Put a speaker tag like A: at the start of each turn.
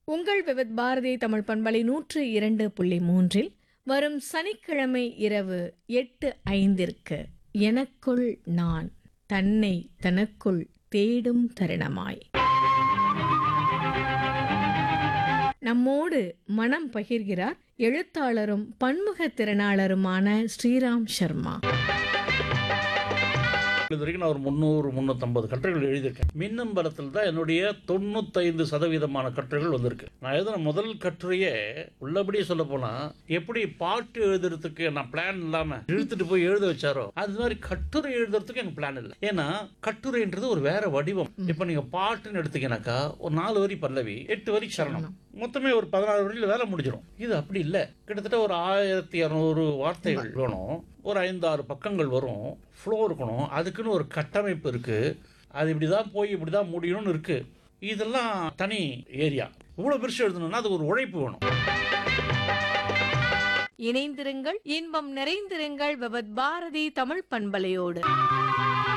A: உங்கள் விவித் பாரதி தமிழ் பண்பலை 102.3 வரும் சனிக்கிழமை இரவு 8:05 எனக்குள் நான் தன்னை தனக்குள் தேடும் தருணமாய் நம்மோடு மனம் பகிர்கிறார் எழுத்தாளரும் பன்முக திறனாளருமான ஸ்ரீராம் சர்மா.
B: இது வரைக்கும் நான் ஒரு 300-350 கட்டுரைகள் எழுதியிருக்கேன். மின்னம்பலத்தில் தான் என்னுடைய 95% கட்டுரைகள் வந்திருக்கு. நான் எழுதின முதல் கட்டுரையே உள்ளபடியே சொல்ல போனா, எப்படி பாட்டு எழுதுறதுக்கு நான் பிளான் இல்லாம இழுத்துட்டு போய் எழுத வச்சாரோ அது மாதிரி கட்டுரை எழுதுறதுக்கு எனக்கு பிளான் இல்லை. ஏன்னா கட்டுரைன்றது ஒரு வேற வடிவம். இப்ப நீங்க பாட்டுன்னு எடுத்தீங்கன்னாக்கா ஒரு 4 வரி பல்லவி, 8 வரி சரணம், மொத்தமே ஒரு 16 வரியில் வேலை முடிஞ்சிடும். இது அப்படி இல்லை. கிட்டத்தட்ட ஒரு 1200 வார்த்தைகள் வேணும், ஒரு 5-6 பக்கங்கள் வரும், ஃப்ளோ இருக்கணும், அதுக்குன்னு ஒரு கட்டமைப்பு இருக்கு, அது இப்படிதான் போய் இப்படிதான் முடியணும்னு இருக்கு. இதெல்லாம் தனி ஏரியா. இவ்வளவு பெருசு எழுதணும்னா அது ஒரு உழைப்பு வேணும்.
A: இணைந்திருங்கள், இன்பம் நிறைந்திருங்கள் விவித் பாரதி தமிழ் பண்பலையோடு.